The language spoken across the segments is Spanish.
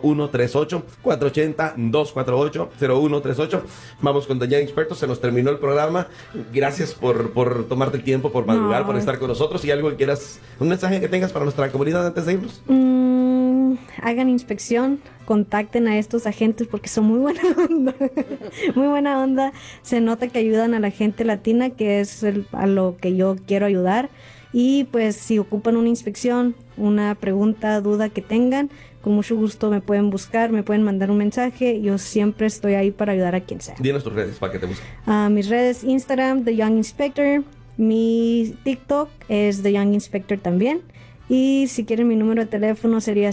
480-248-0138, 480-248-0138. Vamos con The Young Expertos, se nos terminó el programa. Gracias por tomarte el tiempo, por madrugar, por estar con nosotros. Y algo que quieras, un mensaje que tengas para nuestra comunidad antes de irnos. Hagan inspección, contacten a estos agentes porque son muy buena onda. Muy buena onda. Se nota que ayudan a la gente latina, que es a lo que yo quiero ayudar. Y pues si ocupan una inspección, una pregunta, duda que tengan, con mucho gusto me pueden buscar, me pueden mandar un mensaje. Yo siempre estoy ahí para ayudar a quien sea. Dinos tus redes para que te busquen. Mis redes: Instagram, The Young Inspector. Mi TikTok es The Young Inspector también. Y si quieren mi número de teléfono sería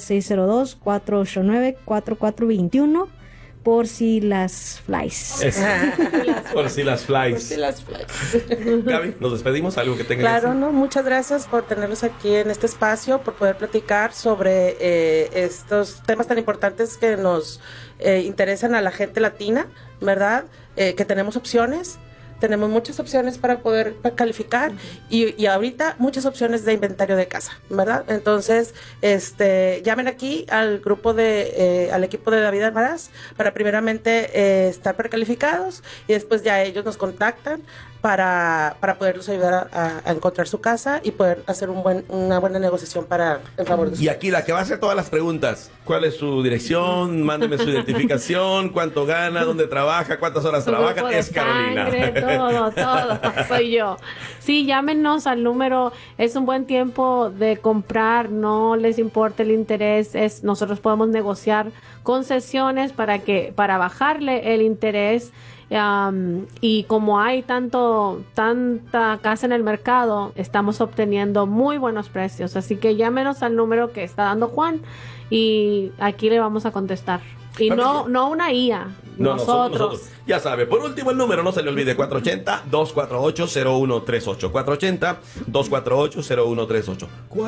602-489-4421, por si las flies. Por si las flies. Por si las flies. Gaby, nos despedimos. ¿Algo que tengas? Claro, no, muchas gracias por tenerlos aquí en este espacio, por poder platicar sobre estos temas tan importantes que nos interesan a la gente latina, ¿verdad? Que tenemos opciones. Tenemos muchas opciones para poder calificar y ahorita muchas opciones de inventario de casa, ¿verdad? Entonces, llamen aquí al grupo al equipo de David Almaraz para primeramente estar precalificados y después ya ellos nos contactan para poderlos ayudar a encontrar su casa y poder hacer una buena negociación en favor de ustedes. Y aquí la que va a hacer todas las preguntas. ¿Cuál es su dirección? Mándeme su identificación. ¿Cuánto gana? ¿Dónde trabaja? ¿Cuántas horas trabaja? Es Carolina. Todo, soy yo. Sí, llámenos al número. Es un buen tiempo de comprar. No les importa el interés. Nosotros podemos negociar concesiones para bajarle el interés. Y como hay tanta casa en el mercado, estamos obteniendo muy buenos precios, así que llámenos al número que está dando Juan y aquí le vamos a contestar. Y no una IA, nosotros. Ya sabe, por último el número, no se le olvide, 480-248-0138, 480-248-0138,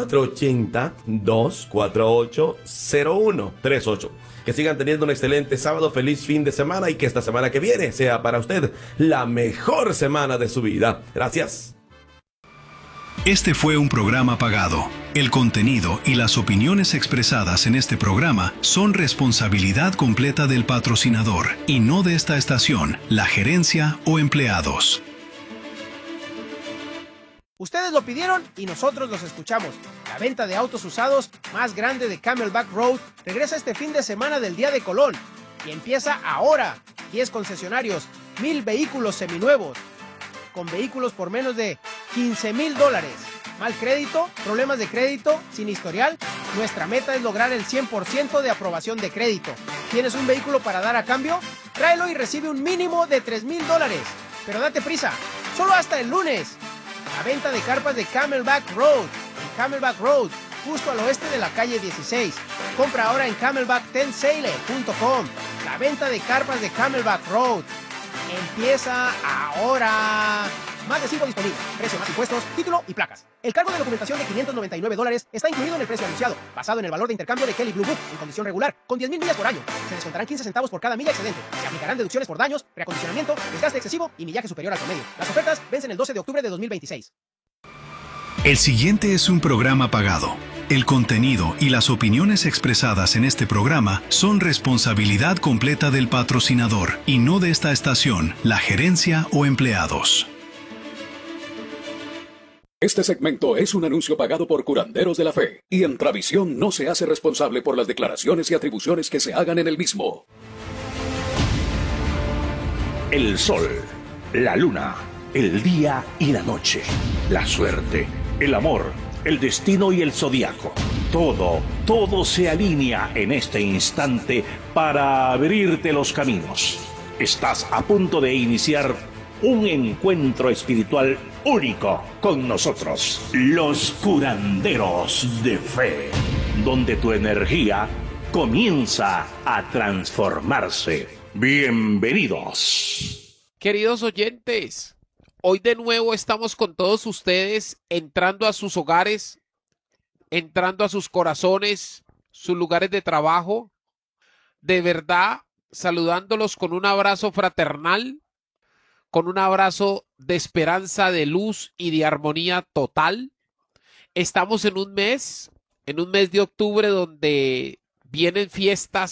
480-248-0138. Que sigan teniendo un excelente sábado, feliz fin de semana y que esta semana que viene sea para usted la mejor semana de su vida. Gracias. Este fue un programa pagado. El contenido y las opiniones expresadas en este programa son responsabilidad completa del patrocinador y no de esta estación, la gerencia o empleados. Ustedes lo pidieron y nosotros los escuchamos. La venta de autos usados más grande de Camelback Road regresa este fin de semana del Día de Colón y empieza ahora. 10 concesionarios, 1,000 vehículos seminuevos, con vehículos por menos de $15,000. ¿Mal crédito? ¿Problemas de crédito? ¿Sin historial? Nuestra meta es lograr el 100% de aprobación de crédito. ¿Tienes un vehículo para dar a cambio? Tráelo y recibe un mínimo de $3,000. Pero date prisa, solo hasta el lunes. La venta de carpas de Camelback Road, en Camelback Road, justo al oeste de la calle 16. Compra ahora en camelback10sale.com. La venta de carpas de Camelback Road empieza ahora. Más de 5 disponibles, precio más impuestos, título y placas. El cargo de documentación de $599 está incluido en el precio anunciado, basado en el valor de intercambio de Kelley Blue Book, en condición regular, con 10,000 millas por año. Se descontarán 15 centavos por cada milla excedente. Se aplicarán deducciones por daños, reacondicionamiento, desgaste excesivo y millaje superior al promedio. Las ofertas vencen el 12 de octubre de 2026. El siguiente es un programa pagado. El contenido y las opiniones expresadas en este programa son responsabilidad completa del patrocinador y no de esta estación, la gerencia o empleados. Este segmento es un anuncio pagado por curanderos de la fe y Entravisión no se hace responsable por las declaraciones y atribuciones que se hagan en el mismo. El sol, la luna, el día y la noche, la suerte, el amor, el destino y el zodiaco. Todo se alinea en este instante para abrirte los caminos. Estás a punto de iniciar un encuentro espiritual único con nosotros, los curanderos de fe, donde tu energía comienza a transformarse. Bienvenidos. Queridos oyentes, hoy de nuevo estamos con todos ustedes, entrando a sus hogares, entrando a sus corazones, sus lugares de trabajo, de verdad, saludándolos con un abrazo fraternal, con un abrazo de esperanza, de luz y de armonía total. Estamos en un mes de octubre donde vienen fiestas